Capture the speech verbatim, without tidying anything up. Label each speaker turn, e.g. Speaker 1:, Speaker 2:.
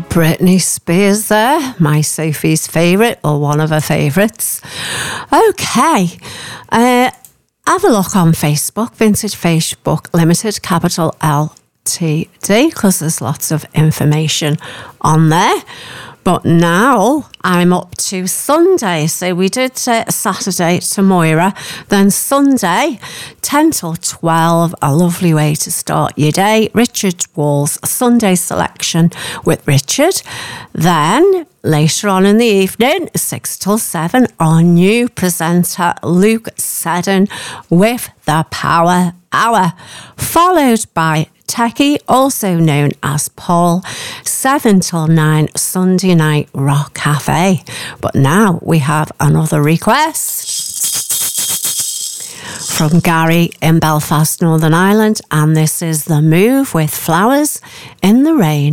Speaker 1: Britney Spears there, my Sophie's favourite, or one of her favourites. Okay, uh, have a look on Facebook, Vintage Facebook Limited, capital L T D, because there's lots of information on there. But now I'm up to Sunday. So we did uh, Saturday to Moira, then Sunday, ten till twelve, a lovely way to start your day. Richard Wall's Sunday selection with Richard. Then later on in the evening, six till seven, our new presenter, Luke Seddon, with the Power Hour, followed by Techie, also known as Paul, seven till nine, Sunday night Rock Cafe. But now we have another request from Gary in Belfast, Northern Ireland, and this is The Move with Flowers in the Rain.